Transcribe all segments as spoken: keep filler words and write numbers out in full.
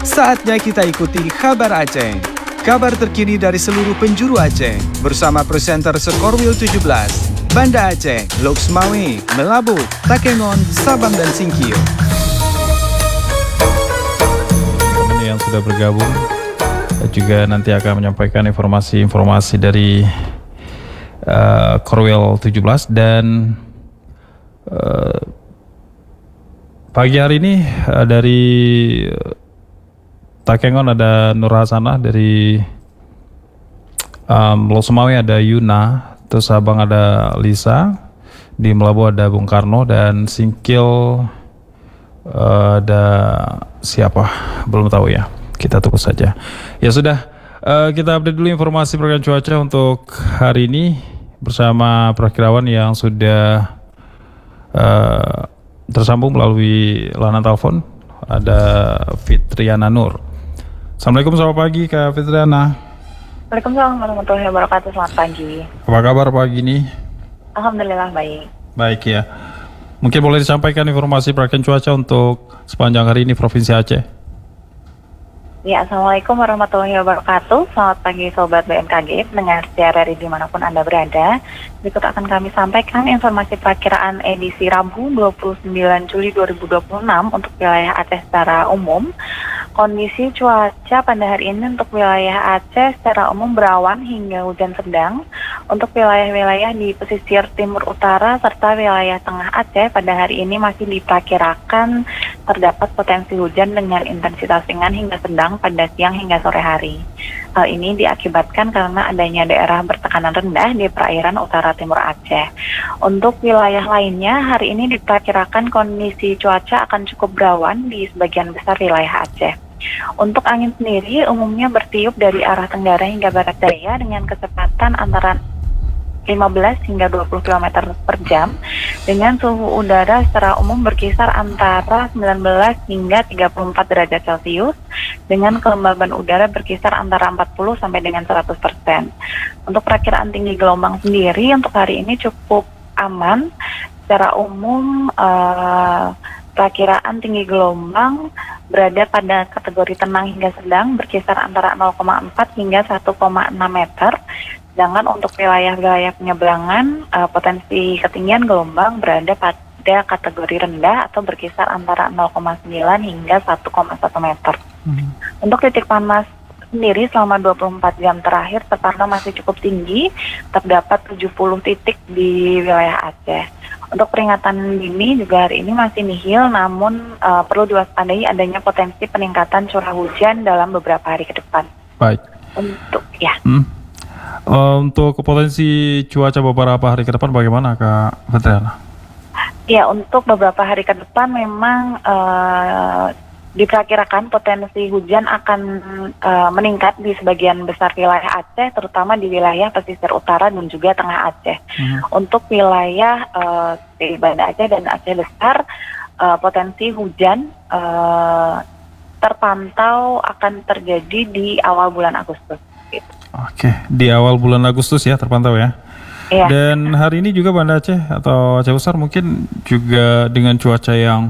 Saatnya kita ikuti Kabar Aceh. Kabar terkini dari seluruh penjuru Aceh bersama presenter Sekorwil tujuh belas, Banda Aceh, Loksmawe, Melabu, Takengon, Sabang dan Singkil. Teman yang sudah bergabung juga nanti akan menyampaikan informasi-informasi dari uh, Korwil tujuh belas dan uh, pagi hari ini uh, dari Takengon ada Nur Hasanah, dari um, Loksmawe ada Yuna, terus Sabang ada Lisa, di Melabu ada Bung Karno, dan Singkil uh, ada siapa? Belum tahu ya. Kita tunggu saja. Ya sudah, uh, kita update dulu informasi perkiraan cuaca untuk hari ini bersama perakirawan yang sudah uh, tersambung melalui layanan telepon. Ada Fitriana Nur. Assalamualaikum, selamat pagi Kak Fitriana. Waalaikumsalam warahmatullahi wabarakatuh. Selamat pagi. Apa kabar pagi ini? Alhamdulillah baik. Baik ya. Mungkin boleh disampaikan informasi perkiraan cuaca untuk sepanjang hari ini Provinsi Aceh. Ya, Assalamualaikum warahmatullahi wabarakatuh. Selamat pagi Sobat B M K G, pendengar siaran dimanapun Anda berada. Berikut akan kami sampaikan informasi perakiraan edisi Rabu dua puluh sembilan Juli dua ribu dua puluh enam untuk wilayah Aceh secara umum. Kondisi cuaca pada hari ini untuk wilayah Aceh secara umum berawan hingga hujan sedang. Untuk wilayah-wilayah di pesisir timur utara serta wilayah tengah Aceh pada hari ini masih diperkirakan terdapat potensi hujan dengan intensitas ringan hingga sedang pada siang hingga sore hari. Hal ini diakibatkan karena adanya daerah bertekanan rendah di perairan utara timur Aceh. Untuk wilayah lainnya, hari ini diperkirakan kondisi cuaca akan cukup berawan di sebagian besar wilayah Aceh. Untuk angin sendiri umumnya bertiup dari arah tenggara hingga barat daya dengan kecepatan antara lima belas hingga dua puluh kilometer per jam, dengan suhu udara secara umum berkisar antara sembilan belas hingga tiga puluh empat derajat Celcius, dengan kelembaban udara berkisar antara empat puluh sampai dengan seratus persen. Untuk perakiraan tinggi gelombang sendiri untuk hari ini cukup aman. Secara umum uh, perakiraan tinggi gelombang berada pada kategori tenang hingga sedang berkisar antara nol koma empat hingga satu koma enam meter. Sedangkan untuk wilayah-wilayah penyeberangan, uh, potensi ketinggian gelombang berada pada kategori rendah atau berkisar antara nol koma sembilan hingga satu koma satu meter. Hmm. Untuk titik panas sendiri selama dua puluh empat jam terakhir terpantau masih cukup tinggi, terdapat tujuh puluh titik di wilayah Aceh. Untuk peringatan dini juga hari ini masih nihil, namun uh, perlu diwaspadai adanya potensi peningkatan curah hujan dalam beberapa hari ke depan. Baik. Untuk ya. Hmm. Uh, untuk potensi cuaca beberapa hari ke depan bagaimana Kak Fitriana? Ya, untuk beberapa hari ke depan memang uh, diperkirakan potensi hujan akan uh, meningkat di sebagian besar wilayah Aceh, terutama di wilayah pesisir utara dan juga tengah Aceh. Hmm. Untuk wilayah uh, di Banda Aceh dan Aceh Besar, uh, potensi hujan uh, terpantau akan terjadi di awal bulan Agustus. Gitu. Oke, di awal bulan Agustus ya terpantau ya. Iya. Dan hari ini juga Banda Aceh atau Aceh Besar mungkin juga dengan cuaca yang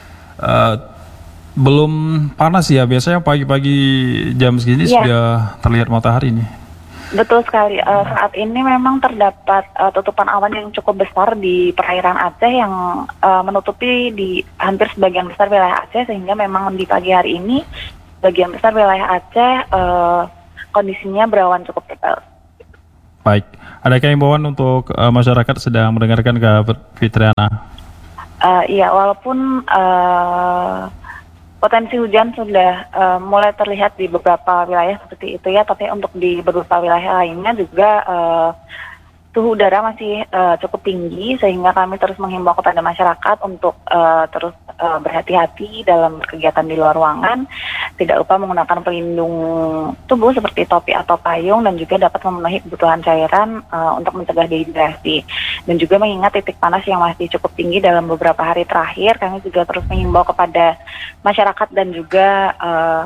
uh, belum panas ya. Biasanya pagi-pagi jam segini ya, sudah terlihat matahari nih. Betul sekali. Uh, saat ini memang terdapat uh, tutupan awan yang cukup besar di perairan Aceh yang uh, menutupi di hampir sebagian besar wilayah Aceh, sehingga memang di pagi hari ini sebagian besar wilayah Aceh uh, kondisinya berawan cukup tebal. Baik, adakah himbauan untuk uh, masyarakat sedang mendengarkan Kak Fitriana? Uh, iya, walaupun uh, potensi hujan sudah uh, mulai terlihat di beberapa wilayah seperti itu ya, tapi untuk di beberapa wilayah lainnya juga uh, suhu udara masih uh, cukup tinggi, sehingga kami terus menghimbau kepada masyarakat untuk uh, terus uh, berhati-hati dalam kegiatan di luar ruangan, tidak lupa menggunakan pelindung tubuh seperti topi atau payung, dan juga dapat memenuhi kebutuhan cairan uh, untuk mencegah dehidrasi. Dan juga mengingat titik panas yang masih cukup tinggi dalam beberapa hari terakhir, kami juga terus menghimbau kepada masyarakat dan juga uh,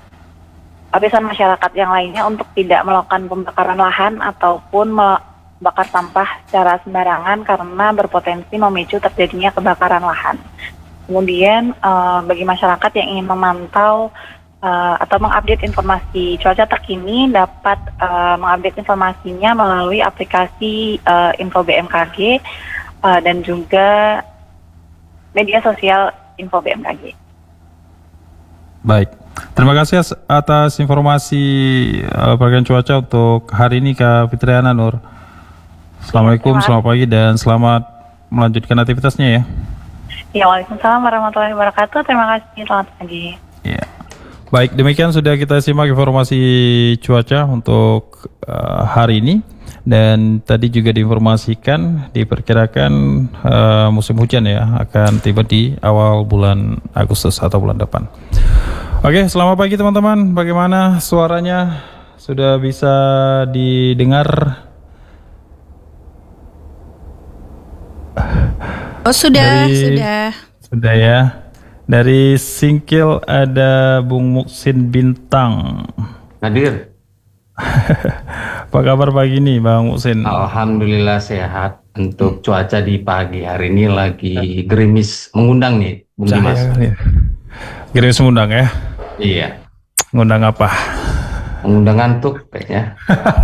lapisan masyarakat yang lainnya untuk tidak melakukan pembakaran lahan ataupun bakar sampah secara sembarangan karena berpotensi memicu terjadinya kebakaran lahan. Kemudian uh, bagi masyarakat yang ingin memantau uh, atau mengupdate informasi cuaca terkini dapat uh, mengupdate informasinya melalui aplikasi uh, Info B M K G uh, dan juga media sosial Info B M K G. Baik, terima kasih atas informasi uh, perkiraan cuaca untuk hari ini Kak Fitriana Nur. Assalamualaikum, selamat pagi dan selamat melanjutkan aktivitasnya ya. Ya, waalaikumsalam warahmatullahi wabarakatuh. Terima kasih, selamat pagi. Ya. Baik, demikian sudah kita simak informasi cuaca untuk uh, hari ini. Dan tadi juga diinformasikan, diperkirakan uh, musim hujan ya akan tiba di awal bulan Agustus atau bulan depan. Oke, selamat pagi teman-teman. Bagaimana suaranya? Sudah bisa didengar? Oh sudah, Dari, sudah. Sudah ya. Dari Singkil ada Bung Muksin Bintang. Hadir. Apa kabar pagi ini Bang Muksin? Alhamdulillah sehat. Untuk cuaca di pagi hari ini lagi gerimis mengundang nih, Bung Dimas. Gerimis mengundang ya? Iya. Ngundang apa? Mengundang ngantuk kayaknya.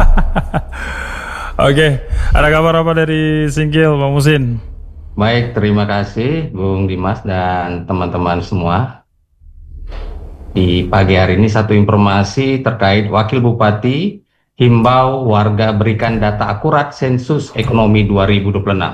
Oke, ada kabar apa dari Singkil Bang Muksin? Baik, terima kasih Bung Dimas dan teman-teman semua. Di pagi hari ini satu informasi terkait Wakil Bupati himbau warga berikan data akurat sensus ekonomi dua ribu dua puluh enam.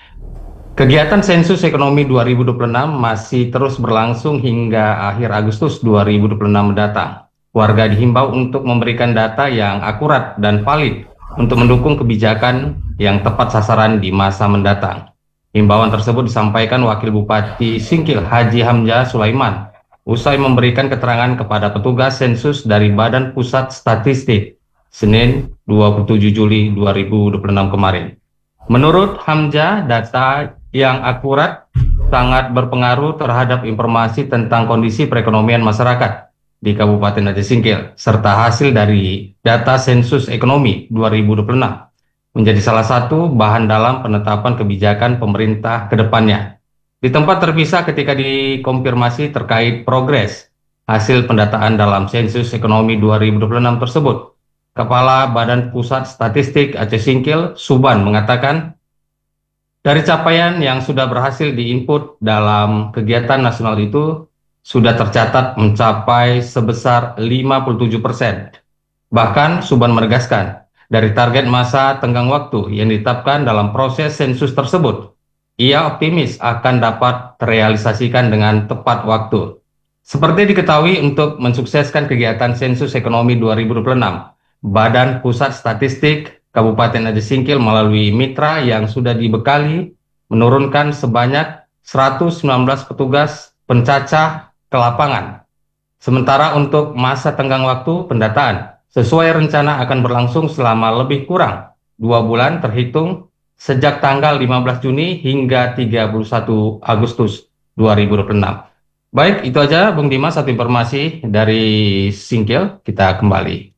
Kegiatan sensus ekonomi dua ribu dua puluh enam masih terus berlangsung hingga akhir Agustus dua ribu dua puluh enam mendatang. Warga dihimbau untuk memberikan data yang akurat dan valid untuk mendukung kebijakan yang tepat sasaran di masa mendatang. Himbauan tersebut disampaikan Wakil Bupati Singkil Haji Hamzah Sulaiman usai memberikan keterangan kepada petugas sensus dari Badan Pusat Statistik Senin dua puluh tujuh Juli dua ribu dua puluh enam kemarin. Menurut Hamzah, data yang akurat sangat berpengaruh terhadap informasi tentang kondisi perekonomian masyarakat di Kabupaten Aceh Singkil serta hasil dari data sensus ekonomi dua ribu dua puluh enam menjadi salah satu bahan dalam penetapan kebijakan pemerintah ke depannya. Di tempat terpisah ketika dikonfirmasi terkait progres hasil pendataan dalam sensus ekonomi dua ribu dua puluh enam tersebut, Kepala Badan Pusat Statistik Aceh Singkil, Suban, mengatakan, dari capaian yang sudah berhasil diinput dalam kegiatan nasional itu, sudah tercatat mencapai sebesar lima puluh tujuh persen. Bahkan, Suban menegaskan, dari target masa tenggang waktu yang ditetapkan dalam proses sensus tersebut, ia optimis akan dapat terrealisasikan dengan tepat waktu. Seperti diketahui, untuk mensukseskan kegiatan sensus ekonomi dua ribu dua puluh enam, Badan Pusat Statistik Kabupaten Aceh Singkil melalui mitra yang sudah dibekali menurunkan sebanyak seratus sembilan belas petugas pencacah ke lapangan. Sementara untuk masa tenggang waktu pendataan, sesuai rencana akan berlangsung selama lebih kurang dua bulan terhitung sejak tanggal lima belas Juni hingga tiga puluh satu Agustus dua ribu dua puluh enam. Baik, itu aja Bung Dimas, satu informasi dari Singkil. Kita kembali.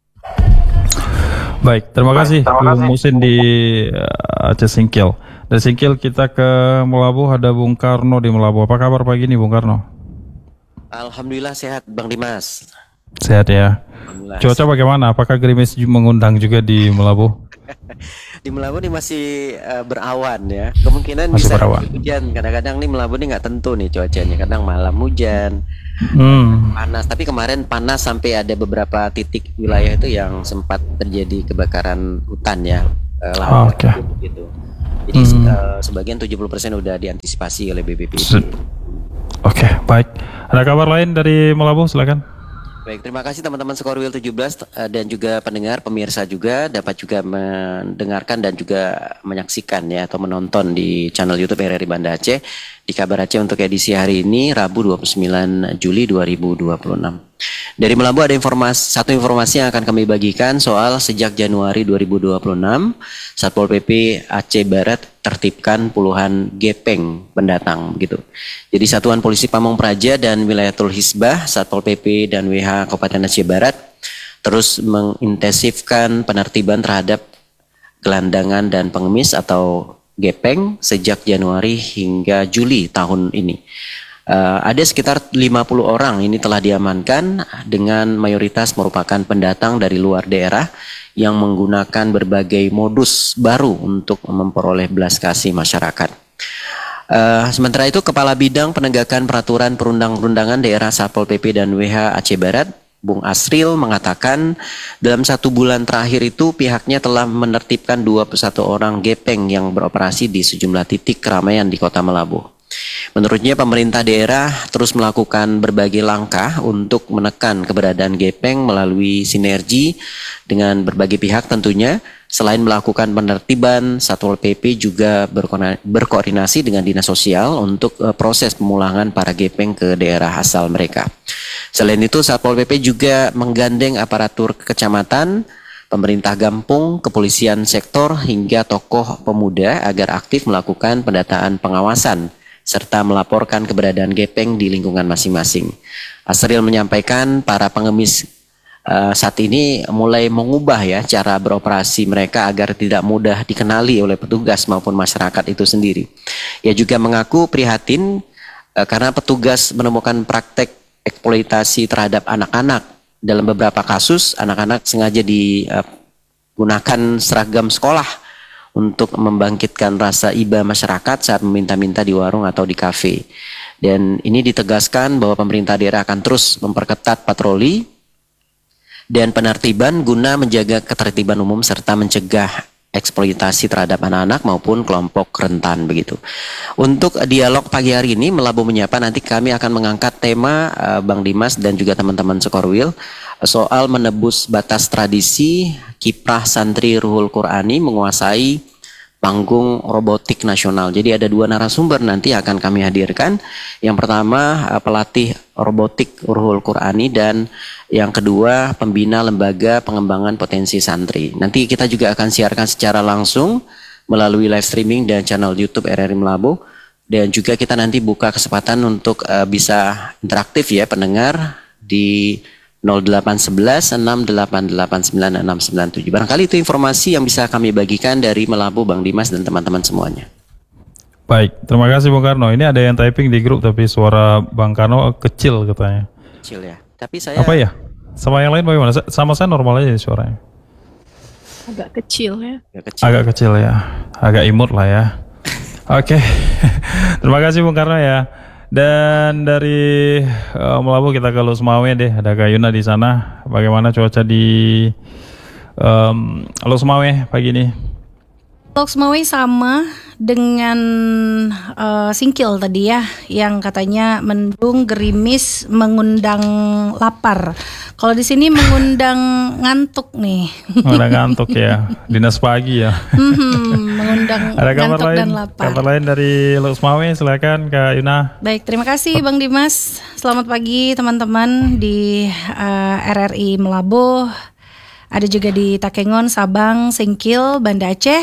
Baik, terima kasih Bung Muksin di Aceh Singkil. Dari Singkil kita ke Melabuh, ada Bung Karno di Melabuh. Apa kabar pagi ini Bung Karno? Alhamdulillah sehat Bang Dimas. Sehat ya. Cuaca bagaimana? Apakah gerimis mengundang juga di Melabuh? Di Melabuh nih masih uh, berawan ya. Kemungkinan masih bisa berawan. hujan. Kadang-kadang nih Melabuh nih nggak tentu nih cuacanya. Kadang malam hujan, hmm. panas. Tapi kemarin panas sampai ada beberapa titik wilayah itu yang sempat terjadi kebakaran hutan ya. Uh, oh, Oke. Okay. Gitu. Jadi hmm. uh, sebagian tujuh puluh persen udah diantisipasi oleh B P P D. Oke, okay, baik. Ada kabar lain dari Melabuh, silakan. Baik, terima kasih teman-teman Skorwil tujuh belas dan juga pendengar, pemirsa juga dapat juga mendengarkan dan juga menyaksikan ya atau menonton di channel YouTube R R I Banda Aceh di Kabar Aceh untuk edisi hari ini Rabu dua puluh sembilan Juli dua ribu dua puluh enam. Dari Melabuh ada informasi, satu informasi yang akan kami bagikan soal sejak Januari dua ribu dua puluh enam Satpol P P Aceh Barat tertibkan puluhan gepeng pendatang begitu. Jadi Satuan Polisi Pamong Praja dan Wilayatul Hisbah Satpol P P dan W H Kabupaten Aceh Barat terus mengintensifkan penertiban terhadap gelandangan dan pengemis atau gepeng sejak Januari hingga Juli tahun ini. Uh, ada sekitar lima puluh orang ini telah diamankan dengan mayoritas merupakan pendatang dari luar daerah yang menggunakan berbagai modus baru untuk memperoleh belas kasih masyarakat. Uh, sementara itu Kepala Bidang Penegakan Peraturan Perundang-undangan Daerah Satpol P P dan W H Aceh Barat, Bung Asril mengatakan dalam satu bulan terakhir itu pihaknya telah menertibkan dua puluh satu orang gepeng yang beroperasi di sejumlah titik keramaian di Kota Melabuh. Menurutnya pemerintah daerah terus melakukan berbagai langkah untuk menekan keberadaan gepeng melalui sinergi dengan berbagai pihak tentunya. Selain melakukan penertiban, Satpol P P juga berko- berkoordinasi dengan Dinas Sosial untuk uh, proses pemulangan para gepeng ke daerah asal mereka. Selain itu, Satpol P P juga menggandeng aparatur kecamatan, pemerintah kampung, kepolisian sektor, hingga tokoh pemuda agar aktif melakukan pendataan pengawasan serta melaporkan keberadaan gepeng di lingkungan masing-masing. Asril menyampaikan para pengemis uh, saat ini mulai mengubah ya cara beroperasi mereka agar tidak mudah dikenali oleh petugas maupun masyarakat itu sendiri. Ia juga mengaku prihatin uh, karena petugas menemukan praktek eksploitasi terhadap anak-anak. Dalam beberapa kasus anak-anak sengaja digunakan seragam sekolah untuk membangkitkan rasa iba masyarakat saat meminta-minta di warung atau di kafe. Dan ini ditegaskan bahwa pemerintah daerah akan terus memperketat patroli dan penertiban guna menjaga ketertiban umum serta mencegah eksploitasi terhadap anak-anak maupun kelompok rentan begitu. Untuk dialog pagi hari ini Melabuh Menyapa, nanti kami akan mengangkat tema uh, Bang Dimas dan juga teman-teman Sekorwil soal menebus batas tradisi kiprah santri Ruhul Qurani menguasai panggung robotik nasional. Jadi ada dua narasumber nanti akan kami hadirkan. Yang pertama pelatih robotik Ruhul Qurani dan yang kedua pembina lembaga pengembangan potensi santri. Nanti kita juga akan siarkan secara langsung melalui live streaming dan channel YouTube R R I Melabuh. Dan juga kita nanti buka kesempatan untuk uh, bisa interaktif ya pendengar di nol delapan satu satu enam delapan delapan sembilan enam sembilan tujuh. Barangkali itu informasi yang bisa kami bagikan dari Melabuh, Bang Dimas dan teman-teman semuanya. Baik, terima kasih Bung Karno. Ini ada yang typing di grup tapi suara Bang Karno kecil katanya. Kecil ya. Tapi saya Apa ya? Sama yang lain bagaimana? Sama saya normal aja suaranya. Agak kecil ya. Agak kecil. Agak kecil ya. Agak imut lah ya. Oke. Okay. Terima kasih Bung Karno ya. Dan dari uh, Melabuh kita ke Losmawe deh, ada Kak Yuna di sana. Bagaimana cuaca di um, Losmawe pagi ini? Losmawe sama dengan uh, Singkil tadi ya, yang katanya mendung, gerimis, mengundang lapar. Kalau di sini mengundang ngantuk nih. Mengundang ngantuk ya, dinas pagi ya. Hmm, mengundang ada kabar ngantuk lain, dan lapar. Kabar lain dari Losmawe, silakan Kak Yuna. Baik, terima kasih Bang Dimas. Selamat pagi teman-teman di uh, R R I Melabuh. Ada juga di Takengon, Sabang, Singkil, Banda Aceh.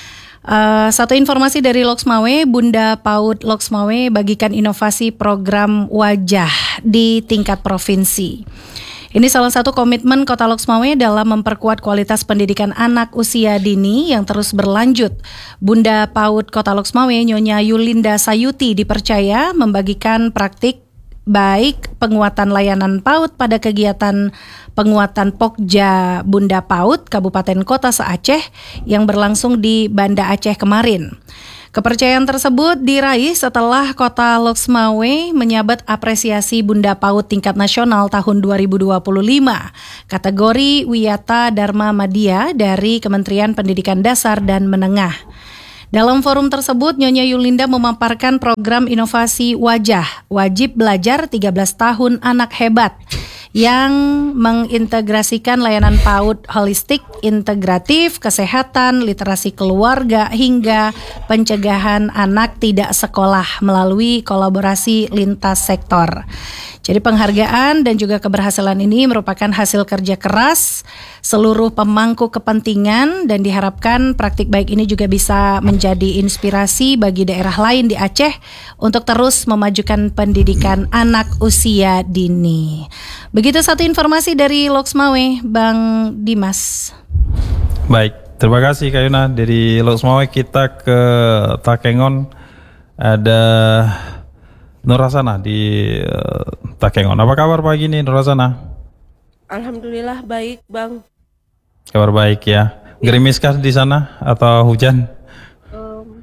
Uh, satu informasi dari Loksmawe, Bunda Paut Loksmawe bagikan inovasi program wajah di tingkat provinsi. Ini salah satu komitmen Kota Loksmawe dalam memperkuat kualitas pendidikan anak usia dini yang terus berlanjut. Bunda Paut Kota Loksmawe, Nyonya Yulinda Sayuti, dipercaya membagikan praktik baik penguatan layanan PAUD pada kegiatan penguatan Pokja Bunda PAUD Kabupaten Kota se-Aceh yang berlangsung di Banda Aceh kemarin. Kepercayaan tersebut diraih setelah Kota Loksmawe menyabet apresiasi Bunda PAUD tingkat nasional tahun dua ribu dua puluh lima, kategori Wiyata Dharma Madya dari Kementerian Pendidikan Dasar dan Menengah. Dalam forum tersebut, Nyonya Yulinda memaparkan program inovasi wajah, wajib belajar tiga belas tahun anak hebat, yang mengintegrasikan layanan PAUD holistik, integratif, kesehatan, literasi keluarga, hingga pencegahan anak tidak sekolah melalui kolaborasi lintas sektor. Jadi penghargaan dan juga keberhasilan ini merupakan hasil kerja keras seluruh pemangku kepentingan dan diharapkan praktik baik ini juga bisa menjadi inspirasi bagi daerah lain di Aceh untuk terus memajukan pendidikan anak usia dini. Begitu satu informasi dari Loksmawe, Bang Dimas. Baik, terima kasih Kak Yuna. Dari Loksmawe kita ke Takengon, ada Nurasana di uh, Takengon. Apa kabar pagi ini Nurasana? Alhamdulillah baik, Bang. Kabar baik ya. Gerimiskah di sana atau hujan? Um,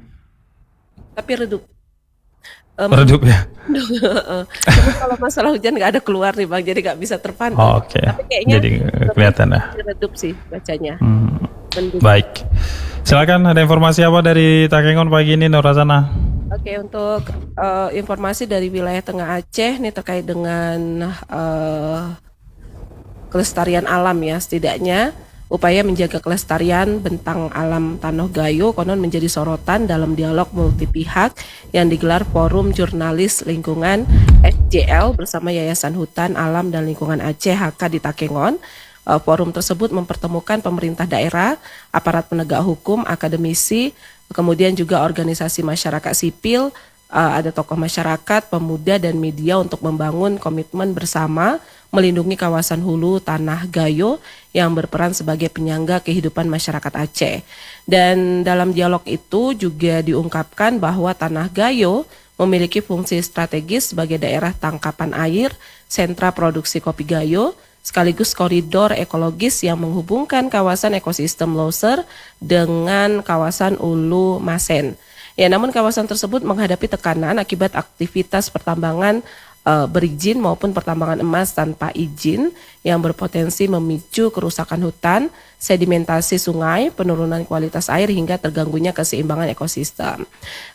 tapi redup. Um, Redup ya. Cuma kalau masalah hujan nggak ada keluar nih, Bang, jadi nggak bisa terpantau. Oh, Oke. Okay. Tapi kayaknya jadi kelihatan ya. redup sih bacanya. Hmm. Baik. Silakan, ada informasi apa dari Takengon pagi ini Nurasana? Oke, untuk uh, informasi dari wilayah Tengah Aceh nih terkait dengan uh, kelestarian alam ya, setidaknya upaya menjaga kelestarian bentang alam Tanoh Gayo konon menjadi sorotan dalam dialog multi pihak yang digelar Forum Jurnalis Lingkungan F J L bersama Yayasan Hutan Alam dan Lingkungan Aceh H K di Takengon. Uh, forum tersebut mempertemukan pemerintah daerah, aparat penegak hukum, akademisi, kemudian juga organisasi masyarakat sipil, uh, ada tokoh masyarakat, pemuda dan media untuk membangun komitmen bersama melindungi kawasan hulu Tanah Gayo yang berperan sebagai penyangga kehidupan masyarakat Aceh. Dan dalam dialog itu juga diungkapkan bahwa Tanah Gayo memiliki fungsi strategis sebagai daerah tangkapan air, sentra produksi kopi Gayo, sekaligus koridor ekologis yang menghubungkan kawasan ekosistem Loser dengan kawasan Ulu Masen. Ya, namun kawasan tersebut menghadapi tekanan akibat aktivitas pertambangan e, berizin maupun pertambangan emas tanpa izin yang berpotensi memicu kerusakan hutan, sedimentasi sungai, penurunan kualitas air hingga terganggunya keseimbangan ekosistem.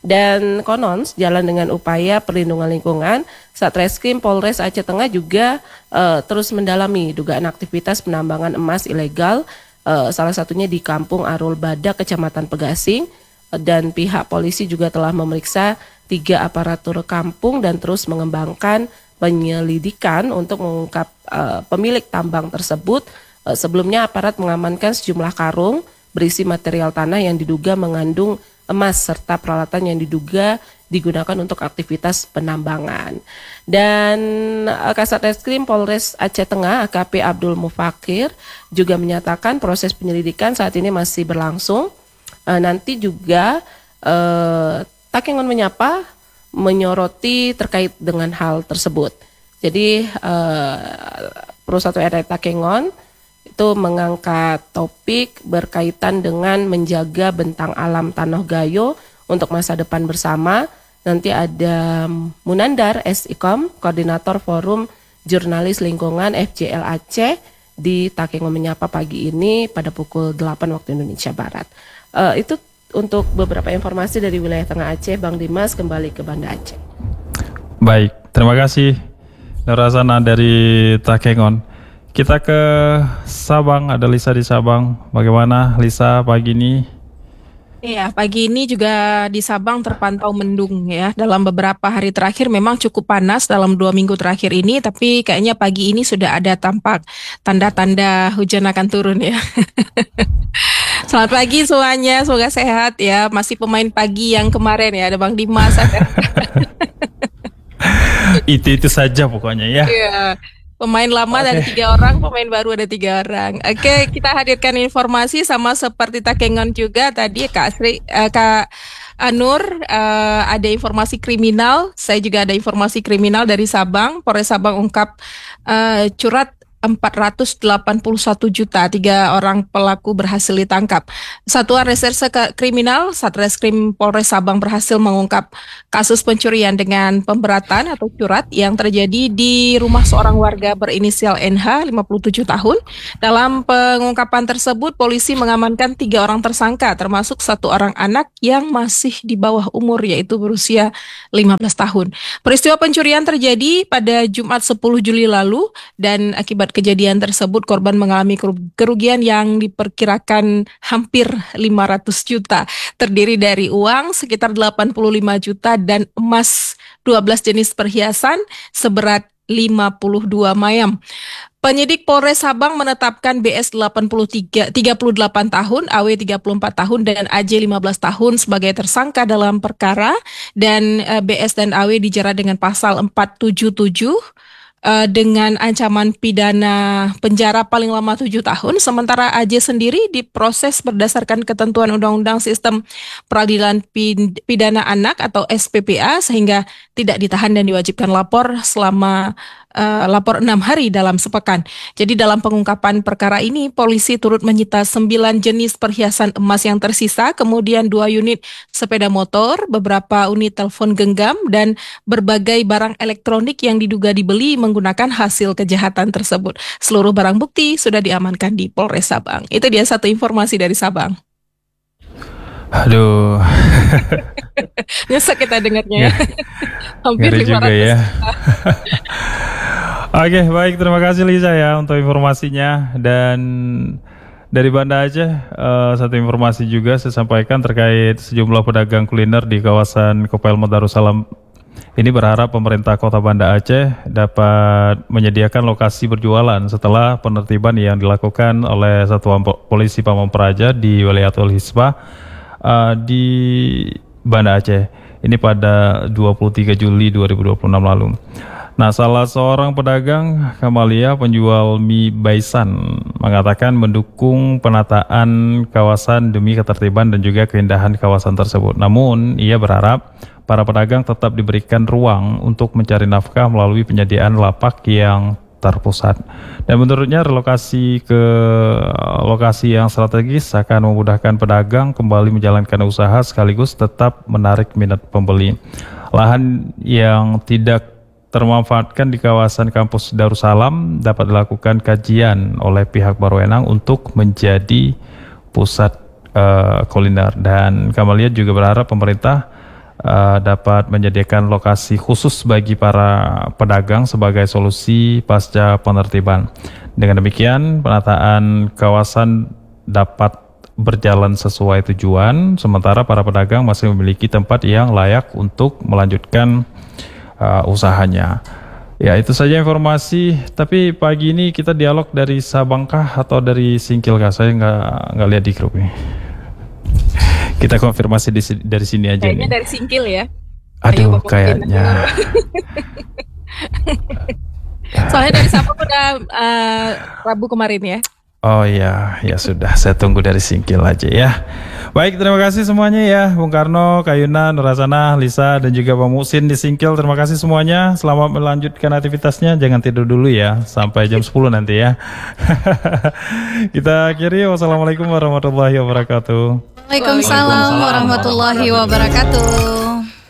Dan konon jalan dengan upaya perlindungan lingkungan, Satreskrim Polres Aceh Tengah juga uh, terus mendalami dugaan aktivitas penambangan emas ilegal, uh, salah satunya di Kampung Arul Badak, Kecamatan Pegasing, uh, dan pihak polisi juga telah memeriksa tiga aparatur kampung dan terus mengembangkan penyelidikan untuk mengungkap uh, pemilik tambang tersebut. Uh, sebelumnya aparat mengamankan sejumlah karung berisi material tanah yang diduga mengandung emas serta peralatan yang diduga digunakan untuk aktivitas penambangan. Dan uh, Kasat Reskrim Polres Aceh Tengah A K P Abdul Mufakir juga menyatakan proses penyelidikan saat ini masih berlangsung. Uh, nanti juga uh, Takengon Menyapa menyoroti terkait dengan hal tersebut. Jadi uh, Pro satu R R Takengon itu mengangkat topik berkaitan dengan menjaga bentang alam Tanoh Gayo untuk masa depan bersama. Nanti ada Munandar S Ikom, Koordinator Forum Jurnalis Lingkungan F J L Aceh di Takengon Menyapa pagi ini pada pukul delapan waktu Indonesia Barat. Uh, itu untuk beberapa informasi dari wilayah Tengah Aceh. Bang Dimas, kembali ke Banda Aceh. Baik, terima kasih Nurasana dari Takengon. Kita ke Sabang, ada Lisa di Sabang. Bagaimana Lisa pagi ini? Iya, pagi ini juga di Sabang terpantau mendung ya. Dalam beberapa hari terakhir memang cukup panas dalam dua minggu terakhir ini, tapi kayaknya pagi ini sudah ada tampak tanda-tanda hujan akan turun ya. Selamat pagi semuanya, semoga sehat ya. Masih pemain pagi yang kemarin ya, ada Bang Dimas. Itu-itu saja pokoknya ya. Iya. Pemain lama Oke. ada tiga orang, pemain baru ada tiga orang. Oke, kita hadirkan informasi sama seperti Takengon juga tadi Kak Sri, eh, Kak Anur, eh, ada informasi kriminal. Saya juga ada informasi kriminal dari Sabang. Polres Sabang ungkap eh, curat empat ratus delapan puluh satu juta, tiga orang pelaku berhasil ditangkap. Satuan Reserse Kriminal Satreskrim Polres Sabang berhasil mengungkap kasus pencurian dengan pemberatan atau curat yang terjadi di rumah seorang warga berinisial N H, lima puluh tujuh tahun. Dalam pengungkapan tersebut, polisi mengamankan tiga orang tersangka, termasuk satu orang anak yang masih di bawah umur, yaitu berusia lima belas tahun. Peristiwa pencurian terjadi pada Jumat sepuluh Juli lalu, dan akibat kejadian tersebut korban mengalami kerugian yang diperkirakan hampir lima ratus juta, terdiri dari uang sekitar delapan puluh lima juta dan emas dua belas jenis perhiasan seberat lima puluh dua mayam. Penyidik Polres Sabang menetapkan B S delapan puluh tiga, tiga puluh delapan tahun, A W tiga puluh empat tahun, dan A J lima belas tahun sebagai tersangka dalam perkara, dan B S dan A W dijerat dengan pasal empat tujuh tujuh uh, dengan ancaman pidana penjara paling lama tujuh tahun, sementara A J sendiri diproses berdasarkan ketentuan Undang-Undang Sistem Peradilan Pid- Pidana Anak atau S P P A sehingga tidak ditahan dan diwajibkan lapor selama uh, lapor enam hari dalam sepekan. Jadi dalam pengungkapan perkara ini, polisi turut menyita sembilan jenis perhiasan emas yang tersisa, kemudian dua unit sepeda motor, beberapa unit telepon genggam, dan berbagai barang elektronik yang diduga dibeli menggunakan hasil kejahatan tersebut. Seluruh barang bukti sudah diamankan di Polres Sabang. Itu dia satu informasi dari Sabang. Aduh. Nyesek kita dengarnya ya. Hampir Ngeri lima juga ratus ya. Oke, baik, terima kasih Lisa ya untuk informasinya. Dan dari Banda Aceh, eh, satu informasi juga saya sampaikan terkait sejumlah pedagang kuliner di kawasan Kopelmo Darussalam. Ini berharap pemerintah Kota Banda Aceh dapat menyediakan lokasi berjualan setelah penertiban yang dilakukan oleh Satuan Polisi Pamong Praja di Wilayatul Hisbah uh, di Banda Aceh. Ini pada dua puluh tiga Juli dua ribu dua puluh enam lalu. Nah, salah seorang pedagang Kamalia penjual mie Baisan mengatakan mendukung penataan kawasan demi ketertiban dan juga keindahan kawasan tersebut. Namun, ia berharap para pedagang tetap diberikan ruang untuk mencari nafkah melalui penyediaan lapak yang terpusat. Dan menurutnya relokasi ke lokasi yang strategis akan memudahkan pedagang kembali menjalankan usaha sekaligus tetap menarik minat pembeli. Lahan yang tidak termanfaatkan di kawasan kampus Darussalam dapat dilakukan kajian oleh pihak berwenang untuk menjadi pusat uh, kuliner. Dan Kamalia juga berharap pemerintah uh, dapat menyediakan lokasi khusus bagi para pedagang sebagai solusi pasca penertiban. Dengan demikian, penataan kawasan dapat berjalan sesuai tujuan, sementara para pedagang masih memiliki tempat yang layak untuk melanjutkan Uh, usahanya. Ya, itu saja informasi. Tapi pagi ini kita dialog dari Sabangkah atau dari Singkilkah? Saya nggak nggak lihat di grup ini. Kita konfirmasi di, dari sini aja. Kayaknya nih. dari Singkil ya. Aduh, kayaknya. Soalnya dari Sabang udah uh, Rabu kemarin ya. Oh iya, ya sudah. Saya tunggu dari Singkil aja ya. Baik, terima kasih semuanya ya, Bung Karno, Kayuna, Nurasana, Lisa, dan juga Bang Musin di Singkil. Terima kasih semuanya. Selamat melanjutkan aktivitasnya. Jangan tidur dulu ya, sampai jam sepuluh nanti ya. Kita akhiri. Wassalamualaikum warahmatullahi wabarakatuh. Waalaikumsalam warahmatullahi wabarakatuh.